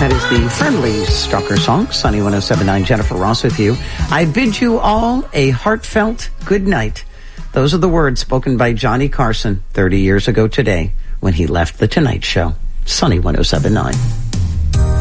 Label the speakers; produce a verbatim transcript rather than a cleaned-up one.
Speaker 1: That is the friendly stalker song, Sunny one oh seven point nine, Jennifer Ross with you. I bid you all a heartfelt good night. Those are the words spoken by Johnny Carson thirty years ago today when he left The Tonight Show. Sunny one oh seven point nine.